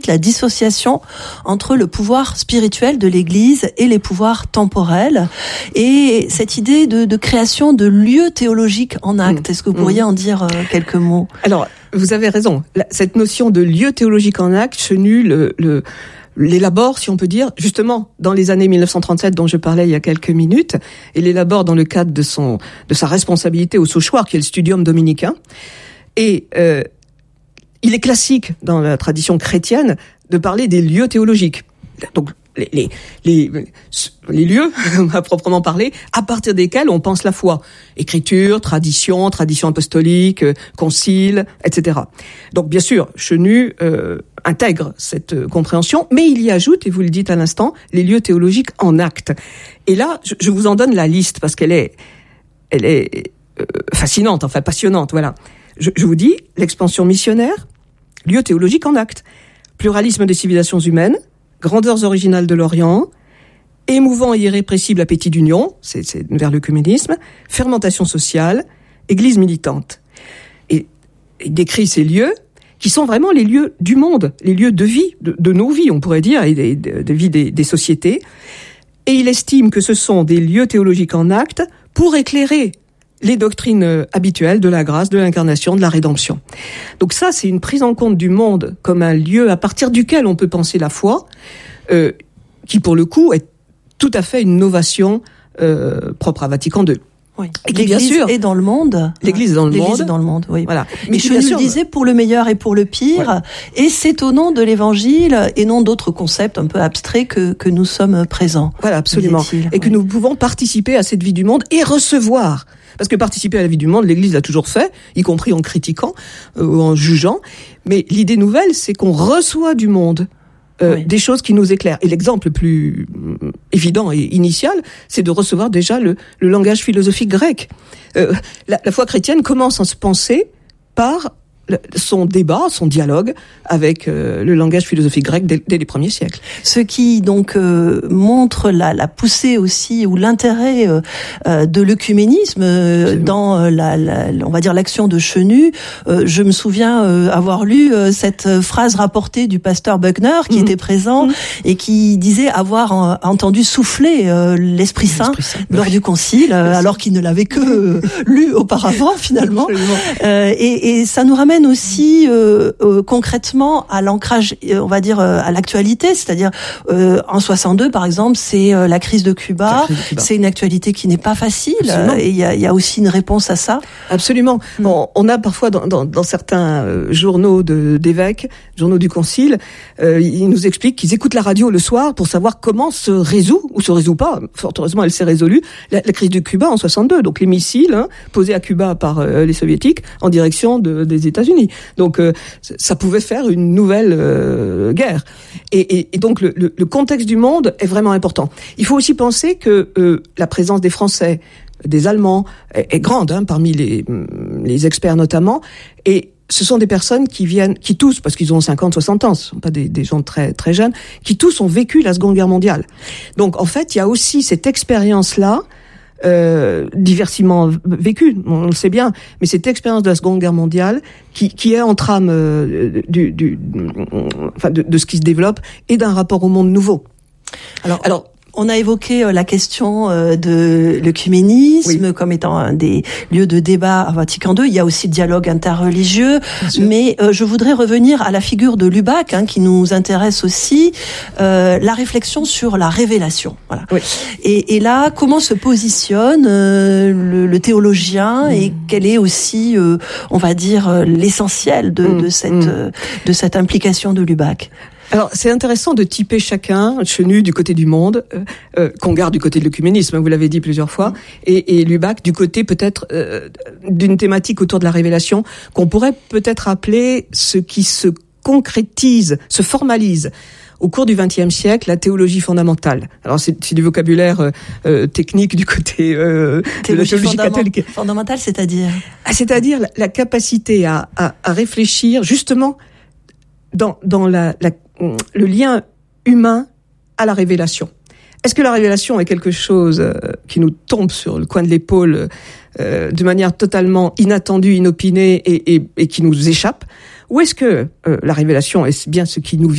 la dissociation entre le pouvoir spirituel de l'Église et les pouvoirs temporels, et cette idée de création de lieux théologiques en acte. Est-ce que vous pourriez en dire quelques mots? Alors, vous avez raison. Cette notion de lieu théologique en acte, Chenu l'élabore, si on peut dire, justement dans les années 1937 dont je parlais il y a quelques minutes, et l'élabore dans le cadre de sa responsabilité au Sauchoir, qui est le studium dominicain. Et il est classique dans la tradition chrétienne de parler des lieux théologiques. Donc les lieux, à proprement parler, à partir desquels on pense la foi. Écriture, tradition apostolique, concile, etc. Donc bien sûr, Chenu intègre cette compréhension, mais il y ajoute, et vous le dites à l'instant, les lieux théologiques en acte. Et là, je vous en donne la liste parce qu'elle est fascinante, enfin passionnante, voilà. Je vous dis, l'expansion missionnaire, lieu théologique en acte, pluralisme des civilisations humaines, grandeurs originales de l'Orient, émouvant et irrépressible appétit d'union, c'est vers l'œcuménisme, fermentation sociale, église militante. Et il décrit ces lieux qui sont vraiment les lieux du monde, les lieux de vie, de nos vies, on pourrait dire, et de vie des sociétés. Et il estime que ce sont des lieux théologiques en acte pour éclairer les doctrines habituelles de la grâce, de l'incarnation, de la rédemption. Donc ça, c'est une prise en compte du monde comme un lieu à partir duquel on peut penser la foi, qui pour le coup est tout à fait une novation propre à Vatican II. Oui. Et l'Église est dans le monde. L'Église est dans le monde. L'Église est dans le monde, oui. Voilà. Mais je le disais pour le meilleur et pour le pire. Ouais. Et c'est au nom de l'Évangile et non d'autres concepts un peu abstraits que nous sommes présents. Voilà, absolument. Et que nous pouvons participer à cette vie du monde et recevoir. Parce que participer à la vie du monde, l'Église l'a toujours fait, y compris en critiquant ou en jugeant. Mais l'idée nouvelle, c'est qu'on reçoit du monde des choses qui nous éclairent. Et l'exemple le plus évident et initial, c'est de recevoir déjà le langage philosophique grec. La foi chrétienne commence à se penser par son débat, son dialogue avec le langage philosophique grec dès les premiers siècles. Ce qui donc montre la poussée aussi ou l'intérêt de l'œcuménisme dans on va dire l'action de Chenu. Je me souviens avoir lu cette phrase rapportée du pasteur Buckner qui était présent et qui disait avoir entendu souffler l'Esprit Saint lors du concile, alors qu'il ne l'avait que lu auparavant finalement. Et ça nous ramène aussi concrètement à l'ancrage, on va dire à l'actualité, c'est-à-dire en 62 par exemple, c'est la crise de Cuba. C'est une actualité qui n'est pas facile. Et il y a aussi une réponse à ça. Absolument. On a parfois dans certains journaux d'évêques, journaux du concile, ils nous expliquent qu'ils écoutent la radio le soir pour savoir comment se résout ou se résout pas. Fort heureusement, elle s'est résolue la crise de Cuba en 62. Donc les missiles posés à Cuba par les soviétiques en direction des États-Unis. Donc ça pouvait faire une nouvelle guerre. Et donc le contexte du monde est vraiment important. Il faut aussi penser que la présence des Français, des Allemands est grande parmi les experts notamment, et ce sont des personnes qui tous, parce qu'ils ont 50, 60 ans, ce sont pas des gens très, très jeunes, qui tous ont vécu la Seconde Guerre mondiale. Donc, en fait, il y a aussi cette expérience-là, diversement vécue, on le sait bien, mais cette expérience de la Seconde Guerre mondiale qui est en trame de ce qui se développe et d'un rapport au monde nouveau. Alors, on a évoqué la question de l'œcuménisme comme étant un des lieux de débat à Vatican II. Il y a aussi le dialogue interreligieux. Mais je voudrais revenir à la figure de Lubac, qui nous intéresse aussi, la réflexion sur la révélation. Voilà. Oui. Et là, comment se positionne le théologien et quel est aussi, on va dire, l'essentiel de cette implication de Lubac? Alors, c'est intéressant de typer chacun, Chenu du côté du monde, Congar du côté de l'œcuménisme, vous l'avez dit plusieurs fois, et Lubac du côté peut-être d'une thématique autour de la révélation, qu'on pourrait peut-être appeler ce qui se concrétise, se formalise au cours du XXe siècle, la théologie fondamentale. Alors, c'est du vocabulaire technique du côté de la théologie catholique. Fondamentale, c'est-à-dire C'est-à-dire la capacité à réfléchir justement dans le lien humain à la révélation. Est-ce que la révélation est quelque chose qui nous tombe sur le coin de l'épaule de manière totalement inattendue, inopinée et qui nous échappe? Ou est-ce que la révélation est bien ce qui nous